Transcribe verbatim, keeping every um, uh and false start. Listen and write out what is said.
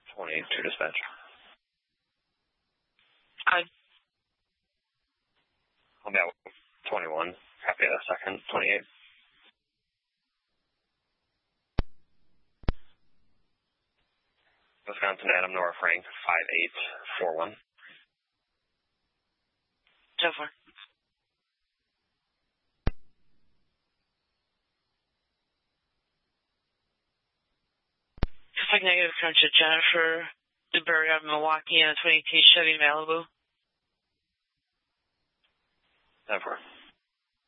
twenty-two dispatch. Aye. I'll be out twenty-one. Copy a second. twenty-eight. Wisconsin, Adam Nora Frank, five eight four one. ten four. Contact negative current to Jennifer DeBerry of Milwaukee and a twenty eighteen Chevy Malibu. ten four.